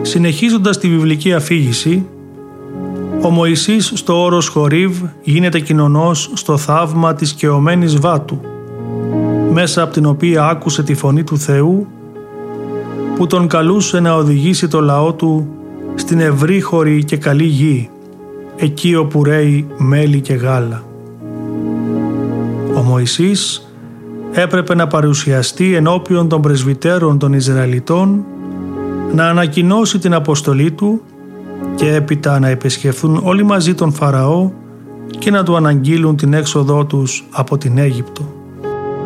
Συνεχίζοντας τη βιβλική αφήγηση, ο Μωυσής στο όρος Χορίβ γίνεται κοινωνός στο θαύμα της καιωμένης βάτου, μέσα από την οποία άκουσε τη φωνή του Θεού που τον καλούσε να οδηγήσει το λαό του στην ευρύχωρη και καλή γη, εκεί όπου ρέει μέλι και γάλα. Ο Μωυσής έπρεπε να παρουσιαστεί ενώπιον των πρεσβυτέρων των Ισραηλιτών, να ανακοινώσει την αποστολή του και έπειτα να επισκεφθούν όλοι μαζί τον Φαραώ και να του αναγγείλουν την έξοδό τους από την Αίγυπτο.